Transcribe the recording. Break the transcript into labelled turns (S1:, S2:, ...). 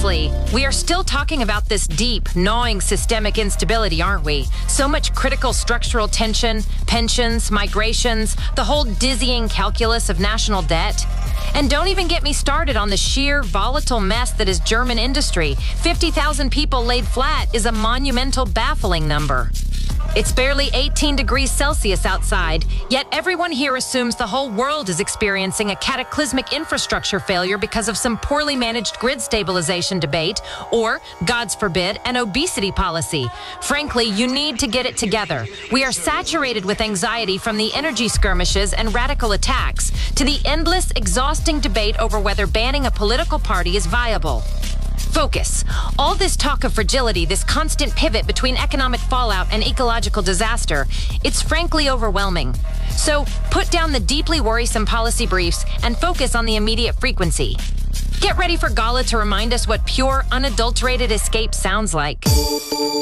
S1: Seriously, we are still talking about this deep, gnawing systemic instability, aren't we? So much critical structural tension, pensions, migrations, the whole dizzying calculus of national debt. And don't even get me started on the sheer volatile mess that is German industry. 50,000 people laid flat is a monumental, baffling number. It's barely 18 degrees Celsius outside, yet everyone here assumes the whole world is experiencing a cataclysmic infrastructure failure because of some poorly managed grid stabilization debate, or, God forbid, an obesity policy. Frankly, you need to get it together. We are saturated with anxiety from the energy skirmishes and radical attacks, to the endless, exhausting debate over whether banning a political party is viable. Focus. All this talk of fragility, this constant pivot between economic fallout and ecological disaster, it's frankly overwhelming. So put down the deeply worrisome policy briefs and focus on the immediate frequency. Get ready for Gala to remind us what pure, unadulterated escape sounds like.